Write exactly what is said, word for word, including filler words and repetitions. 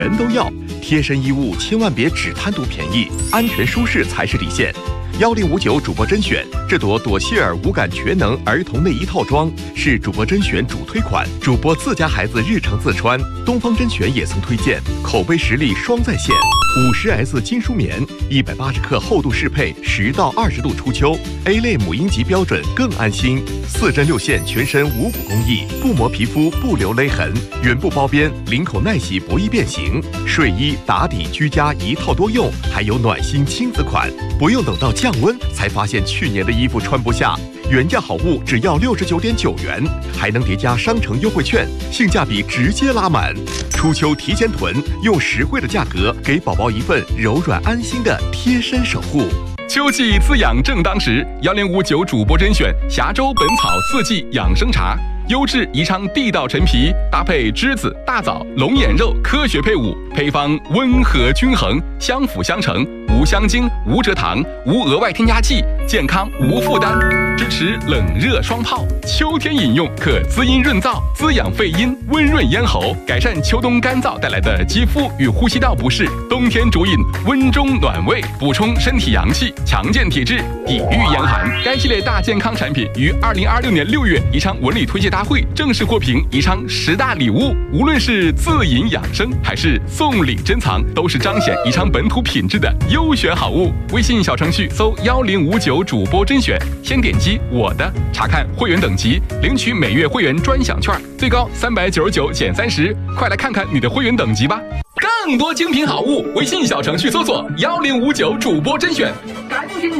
人都要。贴身衣物千万别只贪图便宜，安全舒适才是底线。幺零五九主播甄选，这朵朵希尔无感全能儿童内衣套装是主播甄选主推款，主播自家孩子日常自穿。东方甄选也曾推荐，口碑实力双在线。五十 S 金舒棉，一百八十克厚度适配，十到二十度初秋 ，A 类母婴级标准更安心。四针六线全身无骨工艺，不磨皮肤，不留勒痕，原布包边，领口耐洗，不易变形。睡衣、打底、居家一套多用，还有暖心亲子款，不用等到降温才发现去年的衣服穿不下。原价好物只要六十九点九元，还能叠加商城优惠券，性价比直接拉满。初秋提前囤，用实惠的价格给宝宝一份柔软安心的贴身守护。 秋季滋养正当时，幺零五九主播甄选峡州本草四季养生茶，优质宜昌地道陈皮，搭配栀子、大枣、龙眼肉，科学配伍，配方温和均衡，相辅相成，无香精、无蔗糖、无额外添加剂，健康无负担，支持冷热双泡。秋天饮用可滋阴润燥，滋养肺阴，温润咽喉，改善秋冬干燥带来的肌肤与呼吸道不适。冬天主饮温中暖胃，补充身体阳气，强健体质，抵御严寒。该系列大健康产品于二零二六年六月宜昌文旅推介大会正式获评宜昌十大礼物。无论是自饮养生还是送礼珍藏，都是彰显宜昌本土品质的优选好物。微信小程序搜幺零五九主播甄选，先点击我的，查看会员等级，领取每月会员专享券，最高三百九十九减三十，快来看看你的会员等级吧！更多精品好物，微信小程序搜索幺零五九主播甄选。